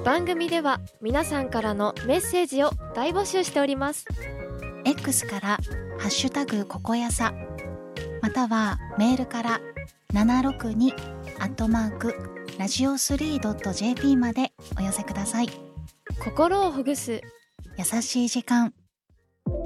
番組では皆さんからのメッセージを大募集しております。 X からハッシュタグココヤサ、またはメールから762@radio3.jp までお寄せください。 心をほぐす優しい時間。